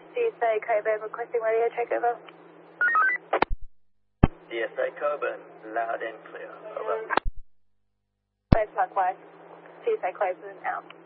DSA Coburn requesting radio check over. DSA Coburn, loud and clear, over. Likewise. DSA Coburn out.